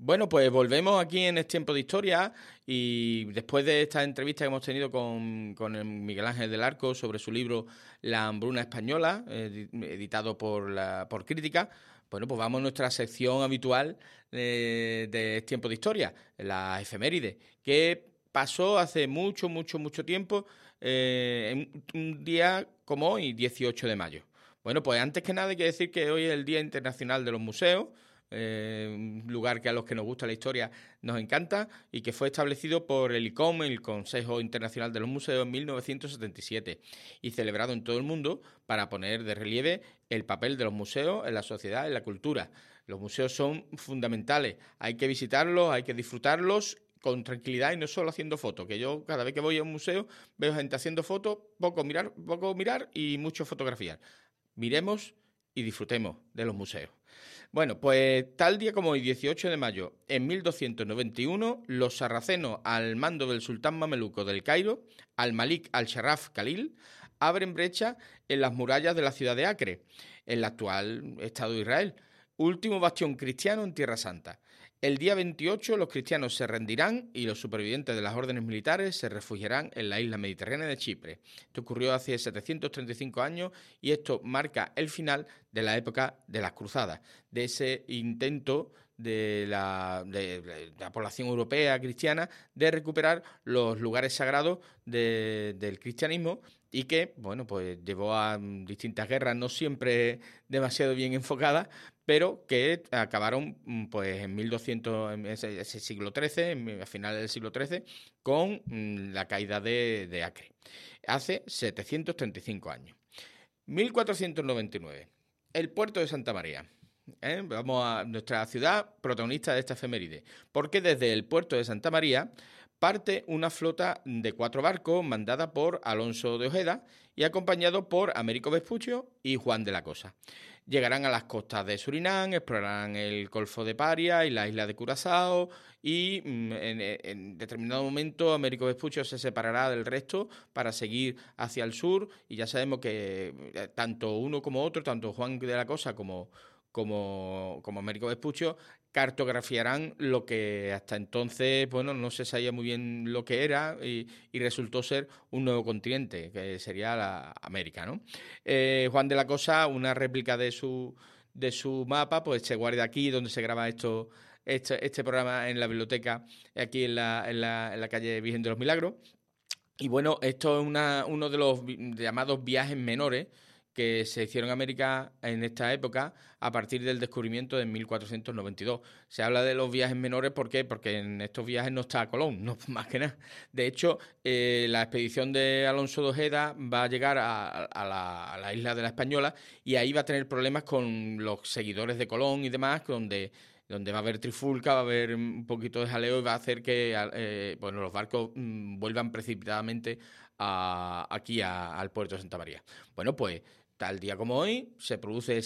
Bueno, pues volvemos aquí en Es Tiempo de Historia y después de esta entrevista que hemos tenido con el Miguel Ángel del Arco sobre su libro La hambruna española, editado por Crítica, bueno, pues vamos a nuestra sección habitual de Es Tiempo de Historia, la efeméride, que pasó hace mucho tiempo, en un día como hoy, 18 de mayo. Bueno, pues antes que nada hay que decir que hoy es el Día Internacional de los Museos, un lugar que a los que nos gusta la historia nos encanta y que fue establecido por el ICOM, el Consejo Internacional de los Museos, en 1977 y celebrado en todo el mundo para poner de relieve el papel de los museos en la sociedad, en la cultura. Los museos son fundamentales, hay que visitarlos, hay que disfrutarlos con tranquilidad y no solo haciendo fotos, que yo cada vez que voy a un museo veo gente haciendo fotos, poco mirar y mucho fotografiar. Miremos y disfrutemos de los museos. Bueno, pues tal día como hoy, 18 de mayo, en 1291, los sarracenos, al mando del sultán mameluco del Cairo, al-Malik al-Sharraf Khalil, abren brecha en las murallas de la ciudad de Acre, en el actual Estado de Israel, último bastión cristiano en Tierra Santa. El día 28 los cristianos se rendirán y los supervivientes de las órdenes militares se refugiarán en la isla mediterránea de Chipre. Esto ocurrió hace 735 años y esto marca el final de la época de las cruzadas, de ese intento de la población europea cristiana de recuperar los lugares sagrados del cristianismo y que, bueno, pues llevó a distintas guerras, no siempre demasiado bien enfocadas, pero que acabaron pues en 1200, en ese siglo XIII, a finales del siglo XIII, con la caída de Acre. Hace 735 años. 1499. El puerto de Santa María. Vamos a nuestra ciudad protagonista de esta efeméride, porque desde el puerto de Santa María parte una flota de 4 barcos mandada por Alonso de Ojeda y acompañado por Américo Vespucio y Juan de la Cosa. Llegarán a las costas de Surinam, explorarán el Golfo de Paria y la isla de Curazao y en determinado momento Américo Vespucio se separará del resto para seguir hacia el sur y ya sabemos que tanto uno como otro, tanto Juan de la Cosa como Américo Vespucio, cartografiarán lo que hasta entonces, bueno, no se sabía muy bien lo que era y resultó ser un nuevo continente, que sería la América, ¿no? Juan de la Cosa, una réplica de su mapa, pues se guarda aquí, donde se graba este programa en la biblioteca, aquí en la calle Virgen de los Milagros. Y bueno, esto es uno de los llamados viajes menores que se hicieron en América en esta época a partir del descubrimiento de 1492. Se habla de los viajes menores, ¿por qué? Porque en estos viajes no está Colón, no más que nada. De hecho, la expedición de Alonso de Ojeda va a llegar a la isla de la Española y ahí va a tener problemas con los seguidores de Colón y demás, donde va a haber trifulca, va a haber un poquito de jaleo y va a hacer que bueno, los barcos vuelvan precipitadamente aquí al puerto de Santa María. Bueno, pues tal día como hoy se produce